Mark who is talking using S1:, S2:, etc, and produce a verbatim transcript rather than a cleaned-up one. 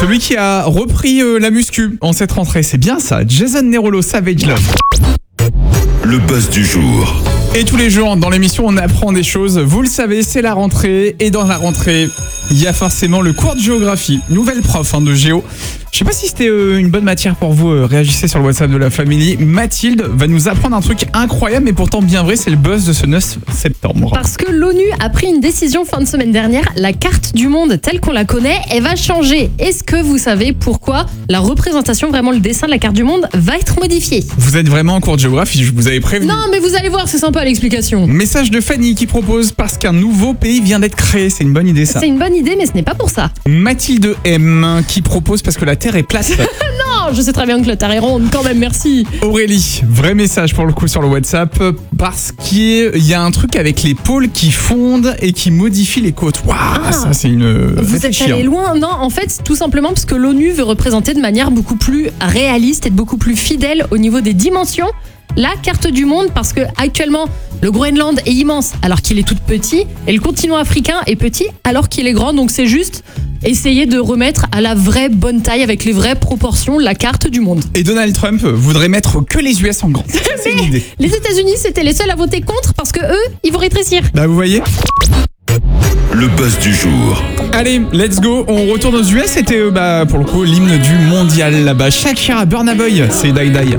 S1: Celui qui a repris euh, la muscu en cette rentrée, c'est bien ça. Jason Derulo, Savage Love.
S2: Le buzz du jour.
S1: Et tous les jours, dans l'émission, on apprend des choses. Vous le savez, c'est la rentrée. Et dans la rentrée, il y a forcément le cours de géographie. Nouvelle prof hein, de géo. Je sais pas si c'était euh, une bonne matière pour vous. Euh, réagissez sur le WhatsApp de la famille. Mathilde va nous apprendre un truc incroyable, mais pourtant bien vrai. C'est le buzz de ce neuf septembre.
S3: Parce que l'ONU a pris une décision fin de semaine dernière. La carte du monde telle qu'on la connaît, elle va changer. Est-ce que vous savez pourquoi la représentation, vraiment le dessin de la carte du monde, va être modifié?
S1: Vous êtes vraiment en cours de géographie, je vous avais prévenu.
S3: Non, mais vous allez voir, c'est sympa l'explication.
S1: Message de Fanny qui propose parce qu'un nouveau pays vient d'être créé. C'est une bonne idée ça.
S3: C'est une bonne idée, mais ce n'est pas pour ça.
S1: Mathilde M qui propose parce que la Terre est plate.
S3: Non, je sais très bien que la Terre est ronde, quand même, merci.
S1: Aurélie, vrai message pour le coup sur le WhatsApp, parce qu'il y a un truc avec les pôles qui fondent et qui modifient les côtes. Waouh,
S3: Ah.
S1: ça c'est une...
S3: Vous êtes allé loin. Non, en fait, tout simplement parce que l'ONU veut représenter de manière beaucoup plus réaliste et beaucoup plus fidèle au niveau des dimensions la carte du monde, parce que actuellement le Groenland est immense alors qu'il est tout petit et le continent africain est petit alors qu'il est grand. Donc c'est juste essayer de remettre à la vraie bonne taille avec les vraies proportions la carte du monde.
S1: Et Donald Trump voudrait mettre que les U S en grand. Ça, c'est une idée.
S3: Les États-Unis, c'était les seuls à voter contre parce que eux, ils vont rétrécir.
S1: Bah vous voyez.
S2: Le buzz du jour.
S1: Allez, let's go. On retourne aux U S. C'était euh, bah pour le coup l'hymne du mondial là-bas. Shakira, Burna Boy, c'est Die Die.